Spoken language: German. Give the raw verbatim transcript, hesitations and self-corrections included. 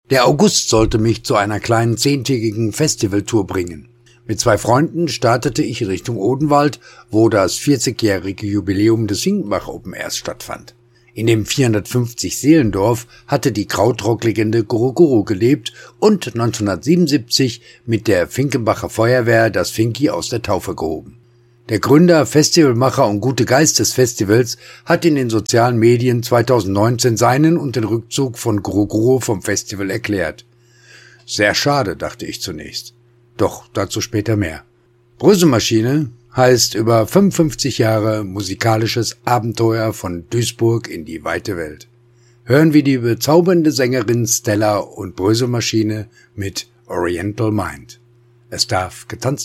Der August sollte mich zu einer kleinen zehntägigen Festivaltour bringen. Mit zwei Freunden startete ich Richtung Odenwald, wo das vierzigjährige Jubiläum des Finkenbach Open Airs stattfand. In dem vierhundertfünfzig Seelendorf hatte die Krautrock-Legende Guru Guru gelebt und neunzehnhundertsiebenundsiebzig mit der Finkenbacher Feuerwehr das Finki aus der Taufe gehoben. Der Gründer, Festivalmacher und gute Geist des Festivals hat in den sozialen Medien zweitausendneunzehn seinen und den Rückzug von Guru Guru vom Festival erklärt. Sehr schade, dachte ich zunächst. Doch dazu später mehr. Bröselmaschine heißt über fünfundfünfzig Jahre musikalisches Abenteuer von Duisburg in die weite Welt. Hören wir die bezaubernde Sängerin Stella und Bröselmaschine mit Oriental Mind. Es darf getanzt